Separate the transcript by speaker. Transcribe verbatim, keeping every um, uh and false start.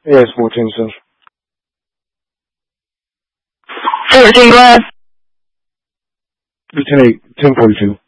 Speaker 1: Yeah, it's fourteen Central.
Speaker 2: fourteen glass.
Speaker 1: ten eight, ten forty-two.